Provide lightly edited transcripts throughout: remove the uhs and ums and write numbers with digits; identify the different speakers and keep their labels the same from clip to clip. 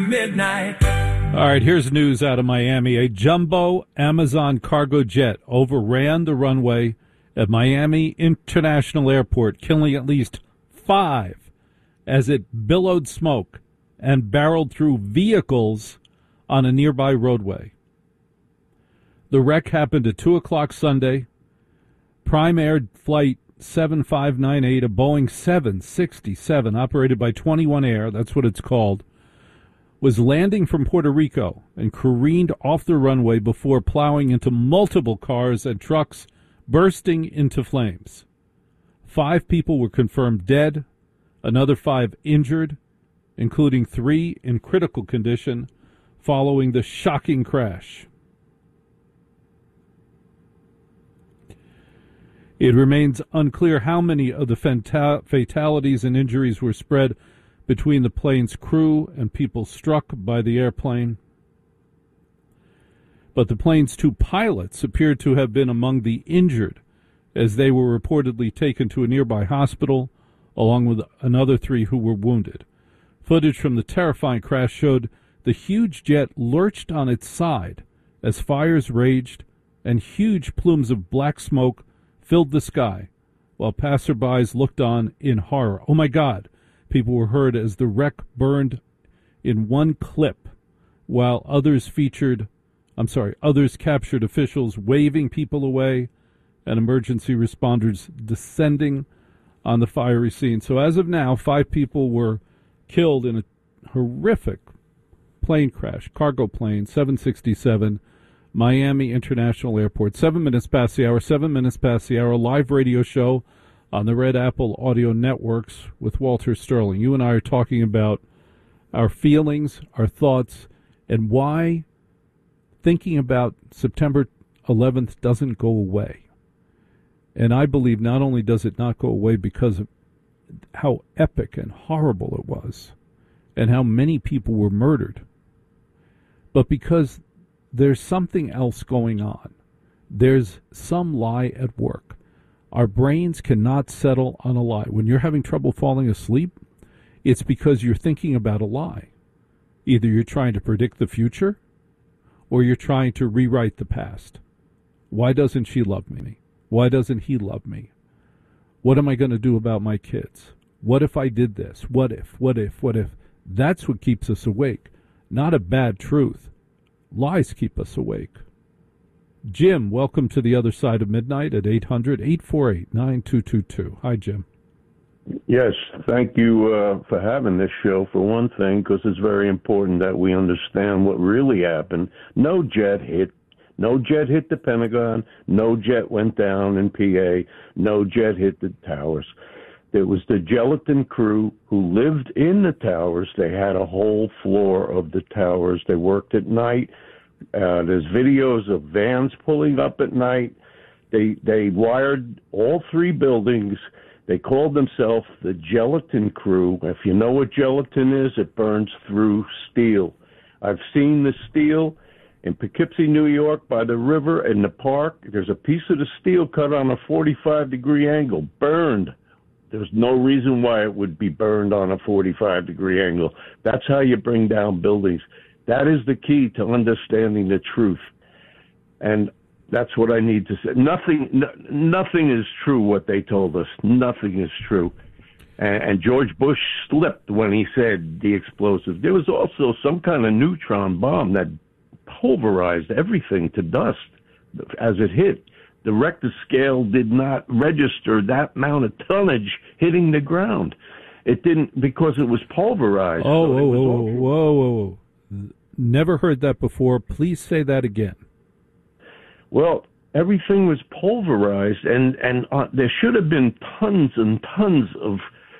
Speaker 1: Midnight.
Speaker 2: All right, here's news out of Miami. A jumbo Amazon cargo jet overran the runway at Miami International Airport, killing at least 5 as it billowed smoke and barreled through vehicles on a nearby roadway. The wreck happened at 2 o'clock Sunday. Prime Air Flight 7598, a Boeing 767 operated by 21 Air, that's what it's called, was landing from Puerto Rico and careened off the runway before plowing into multiple cars and trucks, bursting into flames. 5 people were confirmed dead, another 5 injured, including 3 in critical condition following the shocking crash. It remains unclear how many of the fatalities and injuries were spread between the plane's crew and people struck by the airplane. But the plane's 2 pilots appeared to have been among the injured, as they were reportedly taken to a nearby hospital, along with another 3 who were wounded. Footage from the terrifying crash showed the huge jet lurched on its side as fires raged and huge plumes of black smoke filled the sky, while passerbys looked on in horror. Oh my God! People were heard as the wreck burned in one clip, while others captured officials waving people away and emergency responders descending on the fiery scene. So as of now, 5 people were killed in a horrific plane crash, cargo plane, 767, Miami International Airport. 7 minutes past the hour, live radio show on the Red Apple Audio Networks with Walter Sterling. You and I are talking about our feelings, our thoughts, and why thinking about September 11th doesn't go away. And I believe not only does it not go away because of how epic and horrible it was and how many people were murdered, but because there's something else going on. There's some lie at work. Our brains cannot settle on a lie. When you're having trouble falling asleep, it's because you're thinking about a lie. Either you're trying to predict the future or you're trying to rewrite the past. Why doesn't she love me? Why doesn't he love me? What am I going to do about my kids? What if I did this? What if? That's what keeps us awake, not a bad truth. Lies keep us awake. Jim, welcome to the other side of midnight at 800-848-9222. Hi, Jim.
Speaker 3: Yes, thank you for having this show, for one thing, because it's very important that we understand what really happened. No jet hit the Pentagon. No jet went down in PA. No jet hit the towers. There was the gelatin crew who lived in the towers. They had a whole floor of the towers. They worked at night. There's videos of vans pulling up at night. They wired all 3 buildings. They called themselves the Gelatin Crew. If you know what gelatin is, it burns through steel. I've seen the steel in Poughkeepsie, New York, by the river in the park. There's a piece of the steel cut on a 45-degree angle, burned. There's no reason why it would be burned on a 45-degree angle. That's how you bring down buildings. That is the key to understanding the truth. And that's what I need to say. Nothing is true what they told us. Nothing is true. And George Bush slipped when he said the explosive. There was also some kind of neutron bomb that pulverized everything to dust as it hit. The Richter scale did not register that amount of tonnage hitting the ground. It didn't, because it was pulverized.
Speaker 2: Whoa. Never heard that before. Please say that again.
Speaker 3: Well, everything was pulverized, and there should have been tons and tons of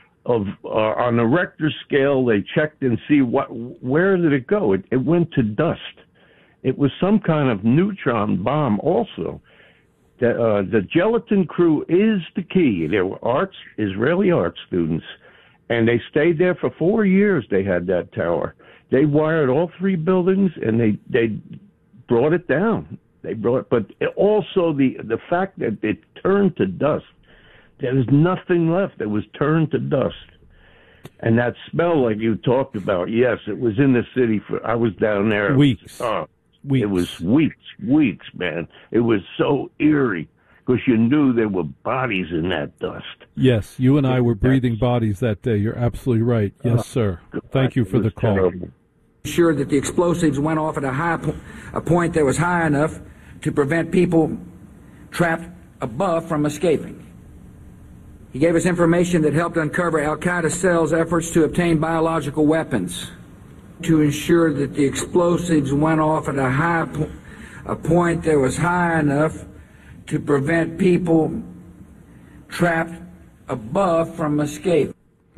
Speaker 3: on the Richter scale. They checked and see where did it go. It went to dust. It was some kind of neutron bomb also. The Gelatin Crew is the key. They were Israeli art students, and they stayed there for 4 years. They had that tower. They wired all 3 buildings, and they brought it down. But also the fact that it turned to dust. There was nothing left. It was turned to dust. And that smell, like you talked about, yes, it was in the city I was down there.
Speaker 2: Weeks.
Speaker 3: It was weeks, man. It was so eerie because you knew there were bodies in that dust.
Speaker 2: Yes, you and I were breathing bodies that day. You're absolutely right. Yes, sir. Thank you for the call.
Speaker 3: Terrible.
Speaker 1: Sure that the explosives went off at a point that was high enough to prevent people trapped above from escaping. He gave us information that helped uncover al-Qaeda cells' efforts to obtain biological weapons, to ensure that the explosives went off at a point that was high enough to prevent people trapped above from escape.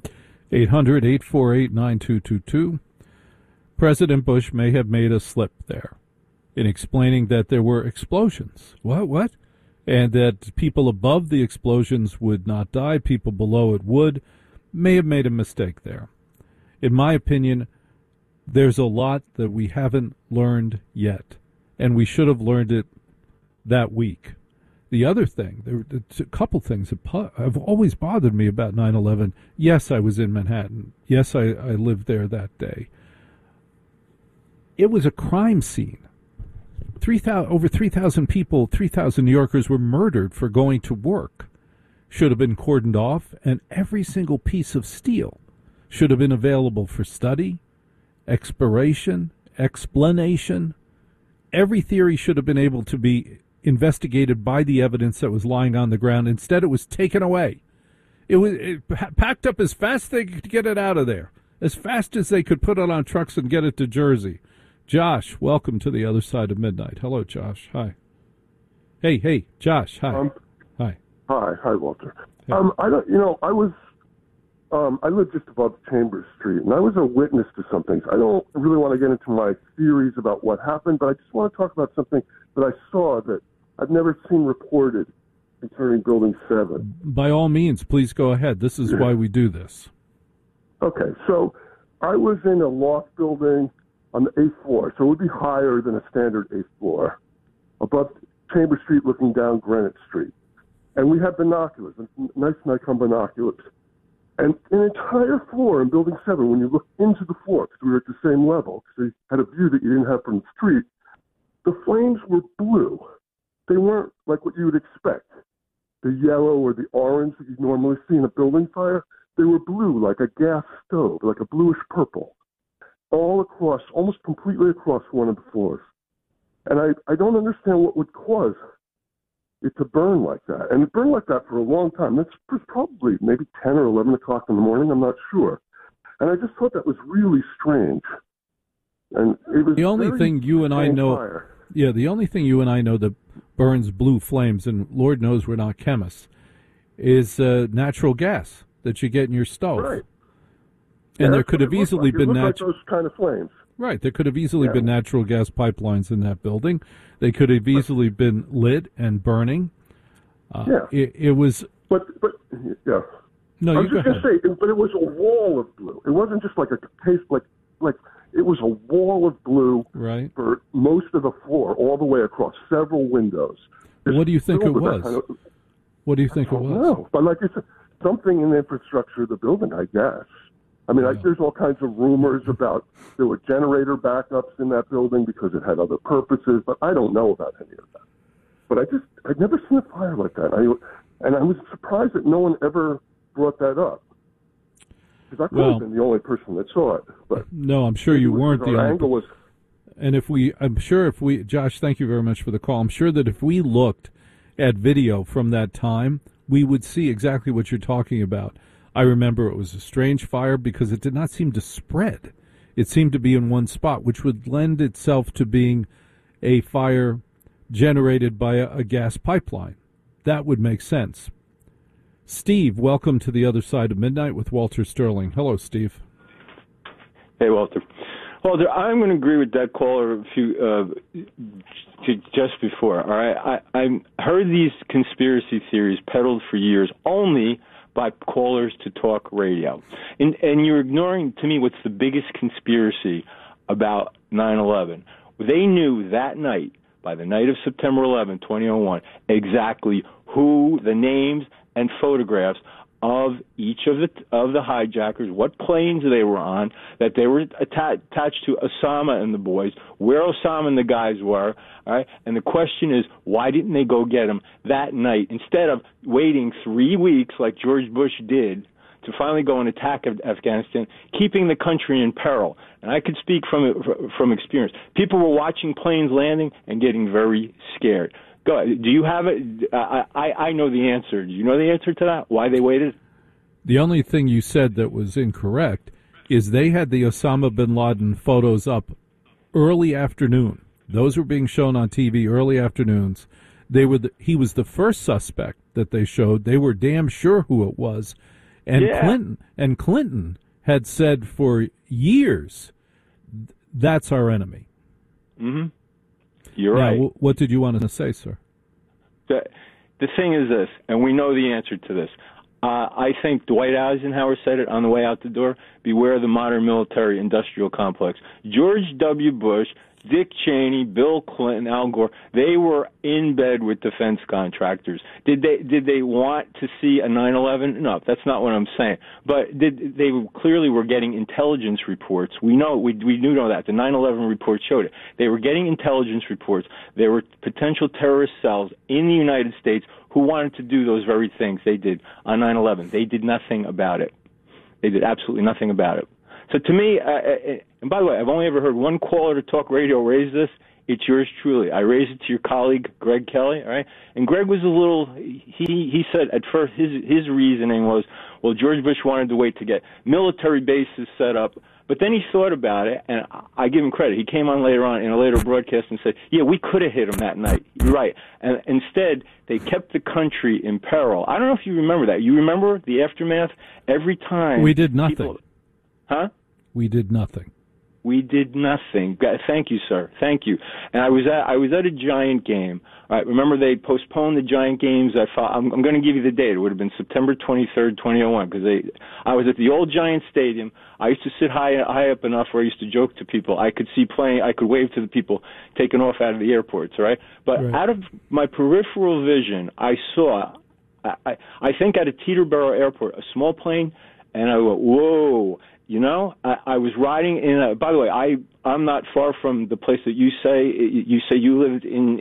Speaker 2: 800-848-9222. President Bush may have made a slip there in explaining that there were explosions. What? And that people above the explosions would not die, people below it would. May have made a mistake there. In my opinion, there's a lot that we haven't learned yet, and we should have learned it that week. The other thing, there's a couple things that have always bothered me about 9/11. Yes, I was in Manhattan. Yes, I lived there that day. It was a crime scene. Over 3,000 people, 3,000 New Yorkers were murdered for going to work. Should have been cordoned off, and every single piece of steel should have been available for study, exploration. Every theory should have been able to be investigated by the evidence that was lying on the ground. Instead, it was taken away. It packed up as fast as they could get it out of there, as fast as they could put it on trucks and get it to Jersey. Josh, welcome to the other side of midnight. Hello, Josh. Hi. Hey, Josh. Hi. Hi.
Speaker 4: Hi, Walter.
Speaker 2: Hey.
Speaker 4: I live just above Chambers Street, and I was a witness to some things. I don't really want to get into my theories about what happened, but I just want to talk about something that I saw that I've never seen reported concerning Building 7.
Speaker 2: By all means, please go ahead. This is why we do this.
Speaker 4: Okay, so I was in a loft building on the 8th floor, so it would be higher than a standard 8th floor, above Chambers Street looking down Greenwich Street. And we had binoculars, nice Nikon binoculars. And an entire floor in Building 7, when you look into the floor, because we were at the same level, because you had a view that you didn't have from the street, the flames were blue. They weren't like what you would expect, the yellow or the orange that you normally see in a building fire. They were blue, like a gas stove, like a bluish purple, all across, almost completely across one of the floors. And I don't understand what would cause it to burn like that. And it burned like that for a long time. This was probably maybe 10 or 11 o'clock in the morning. I'm not sure. And I just thought that was really strange. And it was
Speaker 2: the only thing you and I know.
Speaker 4: Fire.
Speaker 2: Yeah, the only thing you and I know that burns blue flames, and Lord knows we're not chemists, is natural gas that you get in your stove.
Speaker 4: Right.
Speaker 2: And there could have easily been
Speaker 4: like those kind of flames.
Speaker 2: Right, there could have easily been natural gas pipelines in that building. They could have easily been lit and burning. It was.
Speaker 4: But yeah.
Speaker 2: No,
Speaker 4: I
Speaker 2: you
Speaker 4: was
Speaker 2: go
Speaker 4: just going
Speaker 2: ahead.
Speaker 4: to say, but it was a wall of blue. It wasn't just like a case, like it was a wall of blue
Speaker 2: Right.
Speaker 4: for most of the floor, all the way across, several windows.
Speaker 2: What do you think it was? What do you think it was?
Speaker 4: No, but like it's something in the infrastructure of the building, I guess. I mean, there's all kinds of rumors about there were generator backups in that building because it had other purposes, but I don't know about any of that. But I'd never seen a fire like that. And I was surprised that no one ever brought that up. Because I could have been the only person that saw it. But
Speaker 2: no, I'm sure you weren't the only
Speaker 4: angle was.
Speaker 2: And Josh, thank you very much for the call. I'm sure that if we looked at video from that time, we would see exactly what you're talking about. I remember it was a strange fire because it did not seem to spread. It seemed to be in one spot, which would lend itself to being a fire generated by a gas pipeline. That would make sense. Steve, welcome to the other side of midnight with Walter Sterling. Hello, Steve.
Speaker 5: Hey, Walter. Walter, I'm going to agree with that caller just before. All right, I heard these conspiracy theories peddled for years only by callers to talk radio. And you're ignoring, to me, what's the biggest conspiracy about 9/11. They knew that night, by the night of September 11, 2001, exactly who, the names and photographs of each of the hijackers, what planes they were on, that they were attached to Osama and the boys, where Osama and the guys were, all right? And the question is, why didn't they go get them that night instead of waiting 3 weeks like George Bush did to finally go and attack Afghanistan, keeping the country in peril? And I could speak from experience. People were watching planes landing and getting very scared. Go ahead. Do you have it? I know the answer. Do you know the answer to that? Why they waited?
Speaker 2: The only thing you said that was incorrect is they had the Osama bin Laden photos up early afternoon. Those were being shown on TV early afternoons. He was the first suspect that they showed. They were damn sure who it was. And
Speaker 5: yeah.
Speaker 2: Clinton had said for years, that's our enemy.
Speaker 5: Mm-hmm. You're right.
Speaker 2: What did you want to say, sir?
Speaker 5: The thing is this, and we know the answer to this. I think Dwight Eisenhower said it on the way out the door, beware the modern military-industrial complex. George W. Bush, Dick Cheney, Bill Clinton, Al Gore, they were in bed with defense contractors. Did they want to see a 9/11? No, that's not what I'm saying. But they clearly were getting intelligence reports. We do know that. The 9/11 report showed it. They were getting intelligence reports. There were potential terrorist cells in the United States who wanted to do those very things they did on 9/11. They did nothing about it. They did absolutely nothing about it. So to me, and by the way, I've only ever heard one caller to talk radio raise this. It's yours truly. I raised it to your colleague, Greg Kelly, all right? And Greg was a little, he said at first his reasoning was, well, George Bush wanted to wait to get military bases set up. But then he thought about it, and I give him credit. He came on later on in a later broadcast and said, yeah, we could have hit him that night. You're right. And instead, they kept the country in peril. I don't know if you remember that. You remember the aftermath? Every time.
Speaker 2: We did nothing.
Speaker 5: Huh?
Speaker 2: We did nothing.
Speaker 5: We did nothing. Thank you, sir. Thank you. And I was at a Giant game. All right, remember they postponed the Giant games. I'm going to give you the date. It would have been September 23rd, 2001, because I was at the old Giant Stadium. I used to sit high up enough where I used to joke to people. I could see plane. I could wave to the people taking off out of the airports. All right, but out of my peripheral vision, I saw. I think at a Teterboro airport, a small plane, and I went, whoa. You know, I was riding in by the way, I'm not far from the place that you say you lived in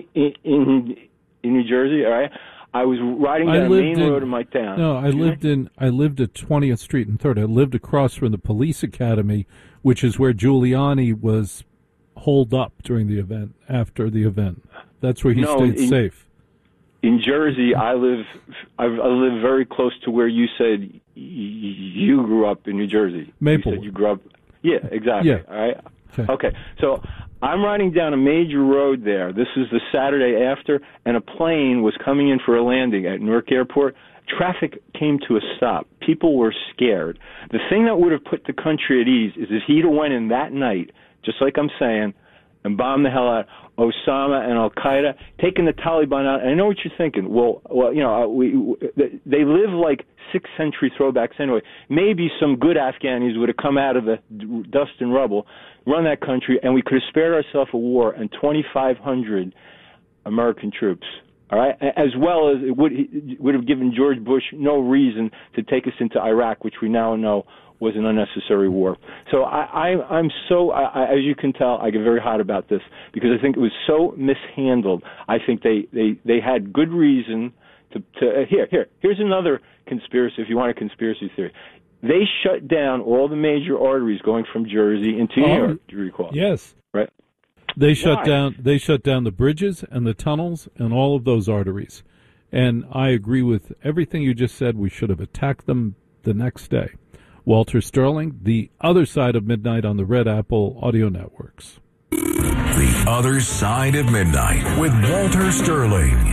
Speaker 5: New Jersey, all right? I was riding down the main road of my town.
Speaker 2: No, I lived at 20th Street and 3rd. I lived across from the police academy, which is where Giuliani was holed up during the event, after the event. That's where he stayed safe.
Speaker 5: In Jersey, I live very close to where you said you grew up in New Jersey.
Speaker 2: Maplewood.
Speaker 5: You said you grew up. Yeah, exactly.
Speaker 2: Yeah.
Speaker 5: All right. Okay. So I'm riding down a major road there. This is the Saturday after, and a plane was coming in for a landing at Newark Airport. Traffic came to a stop. People were scared. The thing that would have put the country at ease is if he'd have went in that night, just like I'm saying, and bombed the hell out Osama and Al-Qaeda, taking the Taliban out. And I know what you're thinking. Well, you know, they live like 6th century throwbacks anyway. Maybe some good Afghanis would have come out of the dust and rubble, run that country, and we could have spared ourselves a war and 2,500 American troops. All right, as well as it would have given George Bush no reason to take us into Iraq, which we now know was an unnecessary war. So I'm so, as you can tell, I get very hot about this because I think it was so mishandled. I think they had good reason to here's another conspiracy, if you want a conspiracy theory. They shut down all the major arteries going from Jersey into New York, do you recall?
Speaker 2: Yes.
Speaker 5: Right.
Speaker 2: They shut down the bridges and the tunnels and all of those arteries. And I agree with everything you just said. We should have attacked them the next day. Walter Sterling, The Other Side of Midnight on the Red Apple Audio Networks.
Speaker 6: The Other Side of Midnight with Walter Sterling.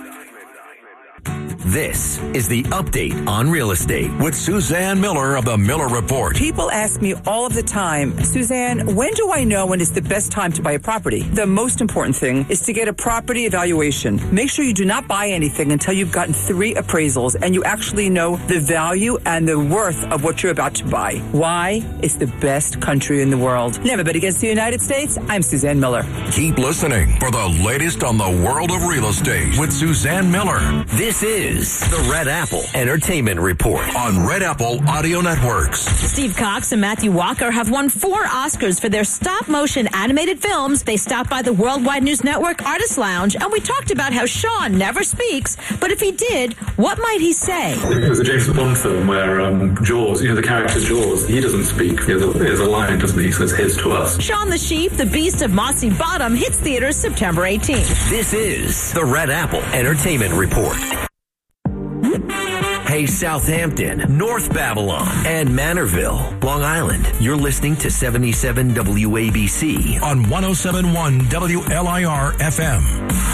Speaker 6: This is the Update on Real Estate with Suzanne Miller of the Miller Report.
Speaker 7: People ask me all of the time, Suzanne, when do I know when it's the best time to buy a property? The most important thing is to get a property evaluation. Make sure you do not buy anything until you've gotten 3 appraisals and you actually know the value and the worth of what you're about to buy. Why? It's the best country in the world. Never bet against the United States. I'm Suzanne Miller.
Speaker 6: Keep listening for the latest on the world of real estate with Suzanne Miller. This is is the Red Apple Entertainment Report on Red Apple Audio Networks.
Speaker 8: Steve Cox and Matthew Walker have won 4 Oscars for their stop-motion animated films. They stopped by the Worldwide News Network Artist Lounge, and we talked about how Sean never speaks, but if he did, what might he say?
Speaker 9: It was a James Bond film where Jaws, the character Jaws, he doesn't speak. He has a line, doesn't he? So it's his to us.
Speaker 8: Shaun the Sheep, the Beast of Mossy Bottom, hits theaters September 18th.
Speaker 6: This is the Red Apple Entertainment Report. Hey, Southampton, North Babylon, and Manorville, Long Island. You're listening to 77 WABC on 107.1 WLIR FM.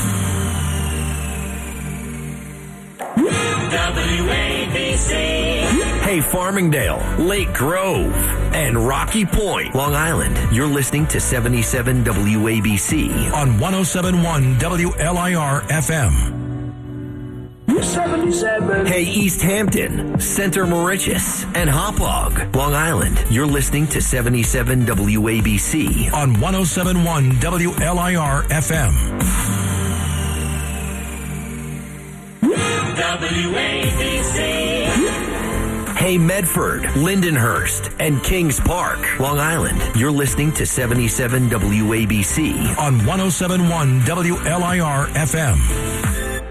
Speaker 6: WABC. Hey, Farmingdale, Lake Grove, and Rocky Point, Long Island. You're listening to 77 WABC on 107.1 WLIR FM. 77. Hey, East Hampton, Center Moriches, and Hauppauge, Long Island. You're listening to 77 WABC on 107.1 WLIR FM. WABC. Hey, Medford, Lindenhurst, and Kings Park, Long Island. You're listening to 77 WABC on 107.1 WLIR FM.